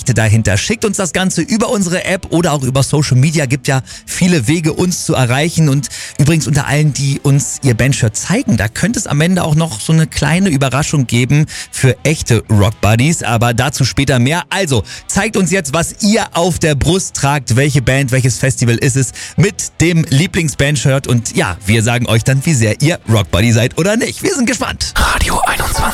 Geschichte dahinter. Schickt uns das Ganze über unsere App oder auch über Social Media. Gibt ja viele Wege, uns zu erreichen. Und übrigens unter allen, die uns ihr Bandshirt zeigen, da könnte es am Ende auch noch so eine kleine Überraschung geben für echte Rock Buddies. Aber dazu später mehr. Also, zeigt uns jetzt, was ihr auf der Brust tragt. Welche Band, welches Festival ist es mit dem Lieblingsbandshirt. Und ja, wir sagen euch dann, wie sehr ihr Rock Buddy seid oder nicht. Wir sind gespannt. Radio 21.